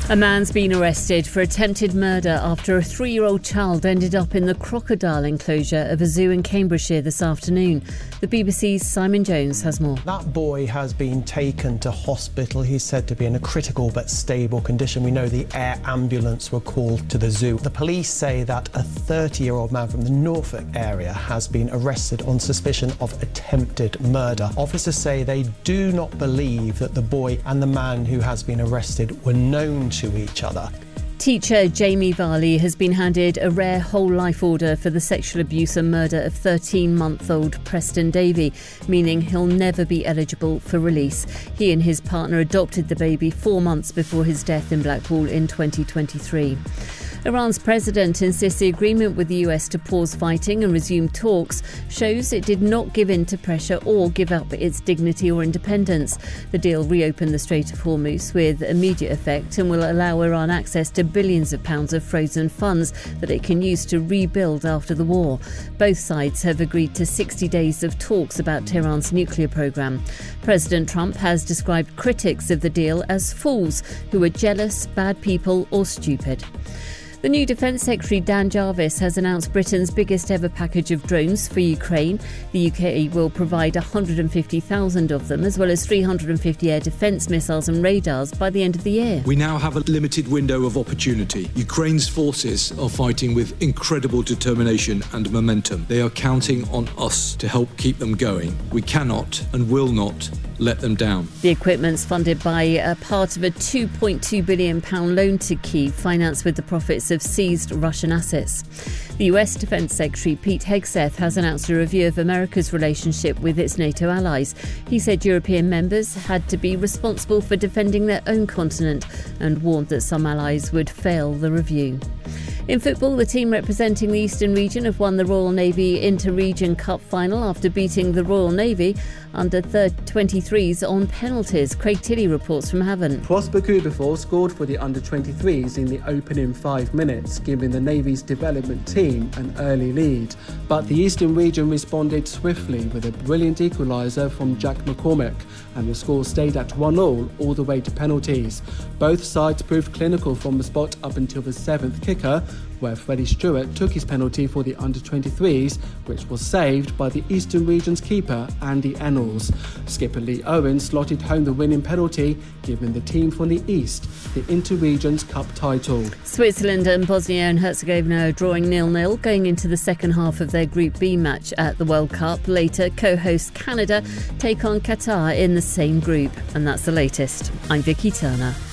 A man's been arrested for attempted murder after a 3-year-old child ended up in the crocodile enclosure of a zoo in Cambridgeshire this afternoon. The BBC's Simon Jones has more. That boy has been taken to hospital. He's said to be in a critical but stable condition. We know the air ambulance were called to the zoo. The police say that a 30-year-old man from the Norfolk area has been arrested on suspicion of attempted murder. Officers say they do not believe that the boy and the man who has been arrested were known to each other. Teacher Jamie Varley has been handed a rare whole life order for the sexual abuse and murder of 13-month-old Preston Davey, meaning he'll never be eligible for release. He and his partner adopted the baby 4 months before his death in Blackpool in 2023. Iran's president insists the agreement with the US to pause fighting and resume talks shows it did not give in to pressure or give up its dignity or independence. The deal reopened the Strait of Hormuz with immediate effect and will allow Iran access to billions of pounds of frozen funds that it can use to rebuild after the war. Both sides have agreed to 60 days of talks about Tehran's nuclear program. President Trump has described critics of the deal as fools who are jealous, bad people or stupid. The new Defence Secretary Dan Jarvis has announced Britain's biggest ever package of drones for Ukraine. The UK will provide 150,000 of them, as well as 350 air defence missiles and radars by the end of the year. We now have a limited window of opportunity. Ukraine's forces are fighting with incredible determination and momentum. They are counting on us to help keep them going. We cannot and will not let them down. The equipment's funded by a part of a £2.2 billion loan to Kyiv, financed with the profits of seized Russian assets. The US Defence Secretary Pete Hegseth has announced a review of America's relationship with its NATO allies. He said European members had to be responsible for defending their own continent and warned that some allies would fail the review. In football, the team representing the Eastern region have won the Royal Navy Inter-Region Cup final after beating the Royal Navy under 23s on penalties. Craig Tilley reports from Havant. Prosper Kuberfor scored for the under-23s in the opening 5 minutes, giving the Navy's development team an early lead. But the Eastern region responded swiftly with a brilliant equaliser from Jack McCormick, and the score stayed at 1-1 all the way to penalties. Both sides proved clinical from the spot up until the 7th kicker, where Freddie Stewart took his penalty for the under-23s, which was saved by the Eastern region's keeper Andy Ennals. Skipper Lee Owen slotted home the winning penalty, giving the team from the East the Inter-Regions Cup title. Switzerland and Bosnia and Herzegovina are drawing 0-0 going into the second half of their Group B match at the World Cup. Later, co-host Canada take on Qatar in the same group. And that's the latest. I'm Vicky Turner.